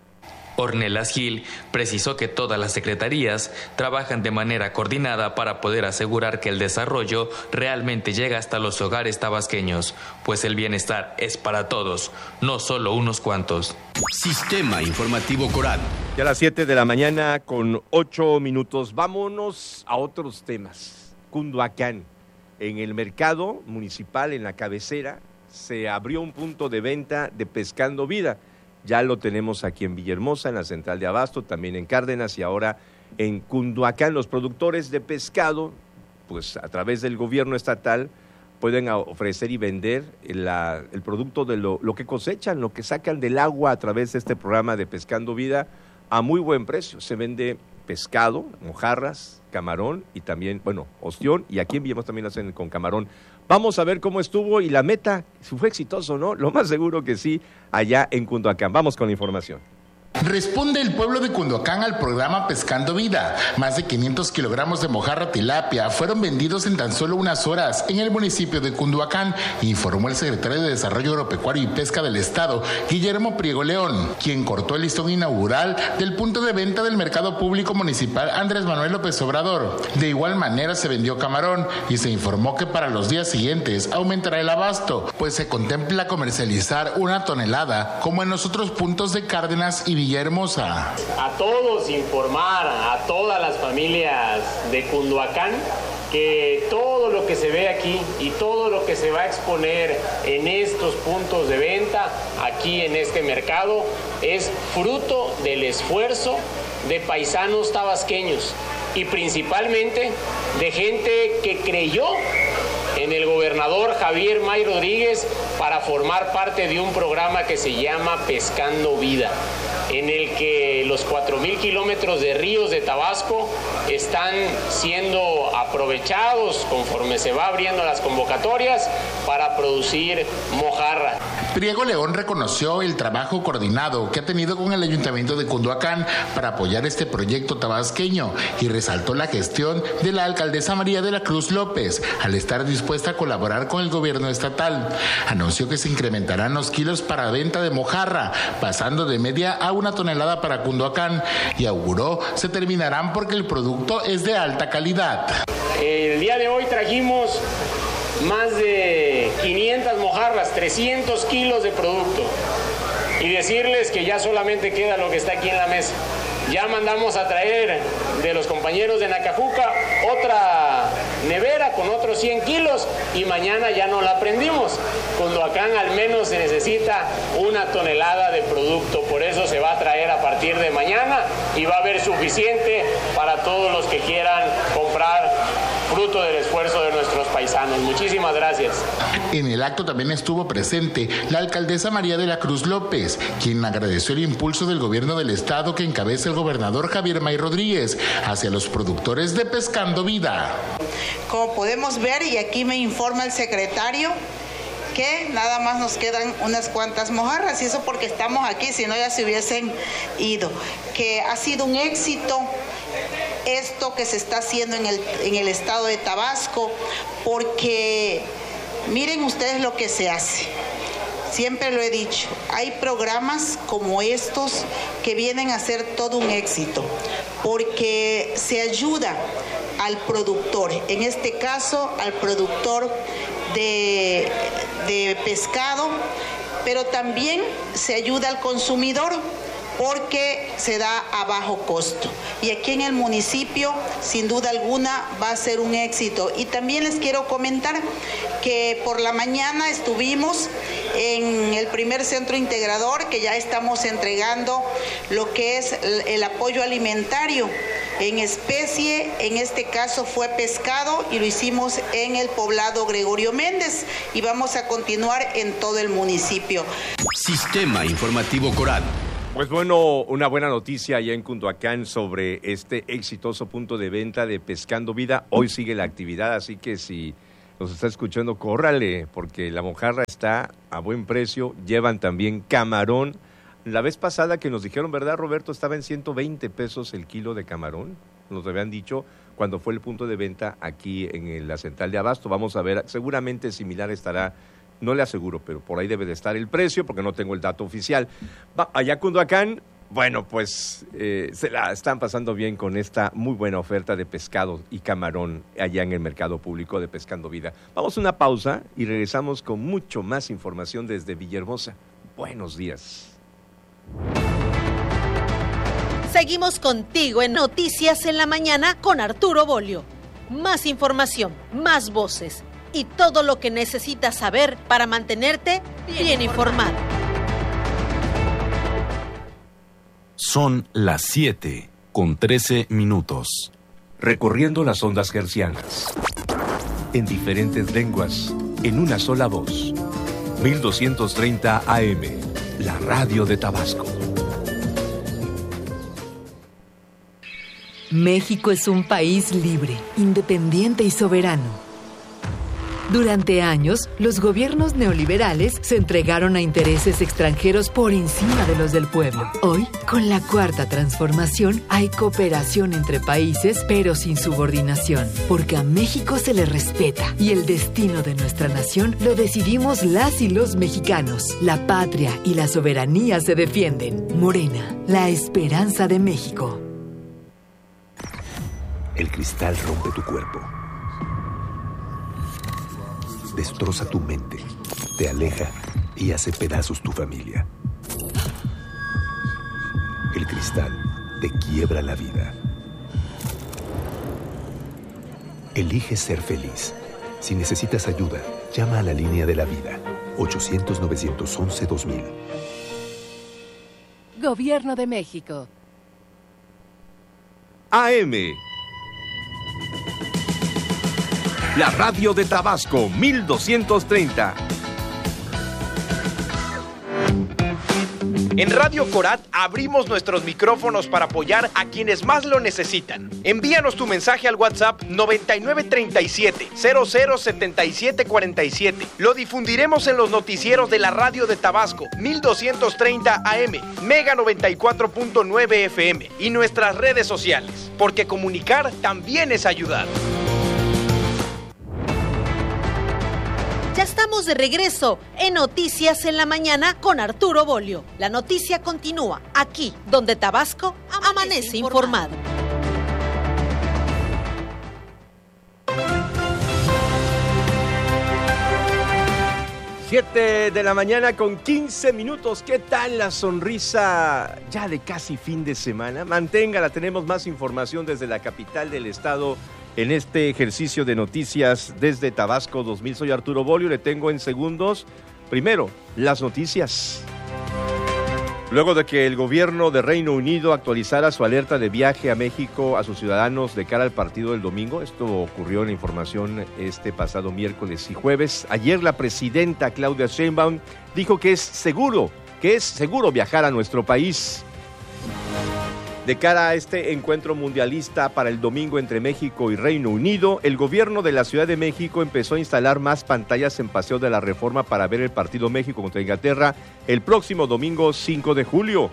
Speaker 2: Ornelas Gil precisó que todas las secretarías trabajan de manera coordinada para poder asegurar que el desarrollo realmente llega hasta los hogares tabasqueños, pues el bienestar es para todos, no solo unos cuantos.
Speaker 6: Sistema Informativo Corat.
Speaker 1: Ya a las 7 de la mañana con 8 minutos. Vámonos a otros temas. Cunduacán. En el mercado municipal, en la cabecera, se abrió un punto de venta de Pescando Vida. Ya lo tenemos aquí en Villahermosa, en la central de Abasto, también en Cárdenas y ahora en Cunduacán. Los productores de pescado, pues a través del gobierno estatal, pueden ofrecer y vender el producto de lo que cosechan, lo que sacan del agua a través de este programa de Pescando Vida a muy buen precio. Se vende pescado, mojarras, camarón y también, ostión, y aquí en Villahermosa también lo hacen con camarón. Vamos a ver cómo estuvo y la meta, si fue exitoso o no, lo más seguro que sí, allá en Cunduacán. Vamos con la información.
Speaker 12: Responde el pueblo de Cunduacán al programa Pescando Vida. Más de 500 kilogramos de mojarra tilapia fueron vendidos en tan solo unas horas en el municipio de Cunduacán, informó el secretario de Desarrollo Agropecuario y Pesca del Estado, Guillermo Priego León, quien cortó el listón inaugural del punto de venta del Mercado Público Municipal Andrés Manuel López Obrador. De igual manera se vendió camarón y se informó que para los días siguientes aumentará el abasto, pues se contempla comercializar 1 tonelada como en los otros puntos de Cárdenas y Villahermosa.
Speaker 8: A todos informar, a todas las familias de Cunduacán, que todo lo que se ve aquí y todo lo que se va a exponer en estos puntos de venta, aquí en este mercado, es fruto del esfuerzo de paisanos tabasqueños y principalmente de gente que creyó en el gobernador Javier May Rodríguez para formar parte de un programa que se llama Pescando Vida, en el que los 4,000 kilómetros de ríos de Tabasco están siendo aprovechados conforme se va abriendo las convocatorias para producir mojarra.
Speaker 12: Priego León reconoció el trabajo coordinado que ha tenido con el Ayuntamiento de Cunduacán para apoyar este proyecto tabasqueño y resaltó la gestión de la alcaldesa María de la Cruz López al estar dispuesta a colaborar con el gobierno estatal. Anunció que se incrementarán los kilos para venta de mojarra, pasando de media a 1 tonelada para Cunduacán, y auguró se terminarán porque el producto es de alta calidad.
Speaker 8: El día de hoy trajimos más de 500 mojarras, 300 kilos de producto, y decirles que ya solamente queda lo que está aquí en la mesa. Ya mandamos a traer de los compañeros de Nacajuca otra nevera con otros 100 kilos y mañana ya no la prendimos. Cunduacán al menos se necesita 1 tonelada de producto, por eso se va a traer a partir de mañana y va a haber suficiente para todos los que quieran comprar fruto del esfuerzo de nuestros paisanos. Muchísimas gracias.
Speaker 12: En el acto también estuvo presente la alcaldesa María de la Cruz López, quien agradeció el impulso del gobierno del estado que encabeza el gobernador Javier May Rodríguez hacia los productores de Pescando Vida.
Speaker 15: Como podemos ver, y aquí me informa el secretario, que nada más nos quedan unas cuantas mojarras, y eso porque estamos aquí, si no ya se hubiesen ido. Que ha sido un éxito esto que se está haciendo en el estado de Tabasco, porque miren ustedes lo que se hace. Siempre lo he dicho, hay programas como estos que vienen a ser todo un éxito, porque se ayuda al productor, en este caso al productor de pescado, pero también se ayuda al consumidor porque se da a bajo costo. Y aquí en el municipio, sin duda alguna, va a ser un éxito. Y también les quiero comentar que por la mañana estuvimos en el primer centro integrador, que ya estamos entregando lo que es el apoyo alimentario en especie. En este caso fue pescado y lo hicimos en el poblado Gregorio Méndez y vamos a continuar en todo el municipio.
Speaker 6: Sistema Informativo Corat.
Speaker 1: Pues bueno, una buena noticia allá en Cunduacán sobre este exitoso punto de venta de Pescando Vida. Hoy sigue la actividad, así que si nos está escuchando, córrale, porque la mojarra está a buen precio. Llevan también camarón. La vez pasada que nos dijeron, ¿verdad, Roberto? Estaba en 120 pesos el kilo de camarón. Nos habían dicho cuando fue el punto de venta aquí en la central de Abasto. Vamos a ver, seguramente similar estará. No le aseguro, pero por ahí debe de estar el precio, porque no tengo el dato oficial. Allá Cunduacán, bueno, pues se la están pasando bien con esta muy buena oferta de pescado y camarón allá en el mercado público de Pescando Vida. Vamos a una pausa y regresamos con mucho más información desde Villahermosa. Buenos días.
Speaker 7: Seguimos contigo en Noticias en la Mañana con Arturo Bolio. Más información, más voces y todo lo que necesitas saber para mantenerte bien informado.
Speaker 9: Son las 7:13.
Speaker 18: Recorriendo las ondas hercianas. En diferentes lenguas, en una sola voz. 1230 AM, la radio de Tabasco.
Speaker 16: México es un país libre, independiente y soberano. Durante años, los gobiernos neoliberales se entregaron a intereses extranjeros por encima de los del pueblo. Hoy, con la Cuarta Transformación, hay cooperación entre países, pero sin subordinación, porque a México se le respeta y el destino de nuestra nación lo decidimos las y los mexicanos. La patria y la soberanía se defienden. Morena, la esperanza de México.
Speaker 17: El cristal rompe tu cuerpo. Destroza tu mente, te aleja y hace pedazos tu familia. El cristal te quiebra la vida. Elige ser feliz. Si necesitas ayuda, llama a la línea de la vida, 800-911-2000.
Speaker 16: Gobierno de México.
Speaker 18: AM. La radio de Tabasco, 1230.
Speaker 13: En Radio Corat abrimos nuestros micrófonos para apoyar a quienes más lo necesitan. Envíanos tu mensaje al WhatsApp 9937-007747. Lo difundiremos en los noticieros de la radio de Tabasco, 1230 AM, Mega 94.9 FM y nuestras redes sociales, porque comunicar también es ayudar.
Speaker 7: Ya estamos de regreso en Noticias en la Mañana con Arturo Bolio. La noticia continúa aquí, donde Tabasco amanece informado.
Speaker 1: Siete de la mañana con 15 minutos. ¿Qué tal la sonrisa ya de casi fin de semana? Manténgala, tenemos más información desde la capital del estado en este ejercicio de noticias desde Tabasco 2000. Soy Arturo Bolio, le tengo en segundos. Primero, las noticias. Luego de que el gobierno de Reino Unido actualizara su alerta de viaje a México a sus ciudadanos de cara al partido del domingo, esto ocurrió en la información este pasado miércoles y jueves. Ayer la presidenta Claudia Sheinbaum dijo que es seguro viajar a nuestro país. De cara a este encuentro mundialista para el domingo entre México y Reino Unido, el gobierno de la Ciudad de México empezó a instalar más pantallas en Paseo de la Reforma para ver el partido México contra Inglaterra el próximo domingo 5 de julio.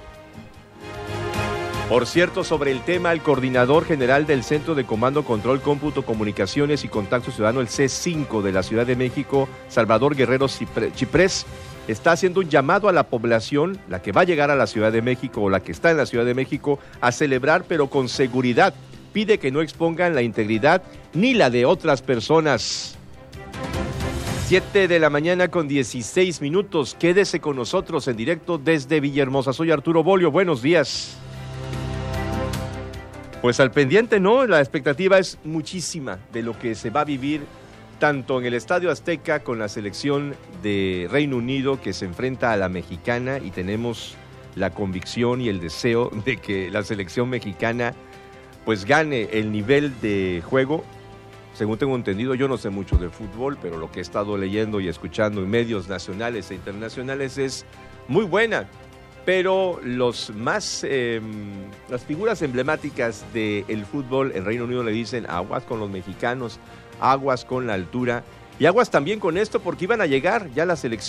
Speaker 1: Por cierto, sobre el tema, el coordinador general del Centro de Comando, Control, Cómputo, Comunicaciones y Contacto Ciudadano, el C5 de la Ciudad de México, Salvador Guerrero Chiprés, está haciendo un llamado a la población, la que va a llegar a la Ciudad de México o la que está en la Ciudad de México, a celebrar, pero con seguridad. Pide que no expongan la integridad ni la de otras personas. 7 de la mañana con 16 minutos. Quédese con nosotros en directo desde Villahermosa. Soy Arturo Bolio. Buenos días. Pues al pendiente, ¿no? La expectativa es muchísima de lo que se va a vivir tanto en el Estadio Azteca con la selección de Reino Unido que se enfrenta a la mexicana, y tenemos la convicción y el deseo de que la selección mexicana pues gane el nivel de juego. Según tengo entendido, yo no sé mucho de fútbol, pero lo que he estado leyendo y escuchando en medios nacionales e internacionales es muy buena. Pero las figuras emblemáticas del fútbol en Reino Unido le dicen aguas con los mexicanos, aguas con la altura y aguas también con esto, porque iban a llegar ya la selección